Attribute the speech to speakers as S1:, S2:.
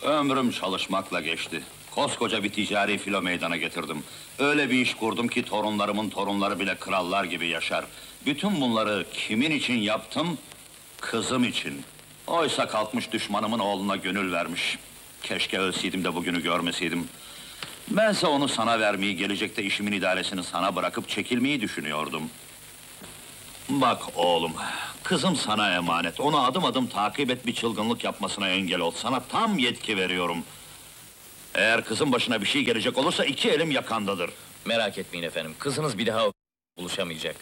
S1: Ömrüm çalışmakla geçti. Koskoca bir ticari filo meydana getirdim. Öyle bir iş kurdum ki torunlarımın torunları bile krallar gibi yaşar. Bütün bunları kimin için yaptım? Kızım için. Oysa kalkmış düşmanımın oğluna gönül vermiş. Keşke ölseydim de bugünü görmeseydim. Bense onu sana vermeyi, gelecekte işimin idaresini sana bırakıp çekilmeyi düşünüyordum. Bak oğlum, kızım sana emanet. Onu adım adım takip et, bir çılgınlık yapmasına engel ol. Sana tam yetki veriyorum. Eğer kızın başına bir şey gelecek olursa iki elim yakandadır.
S2: Merak etmeyin efendim, kızınız bir daha buluşamayacak.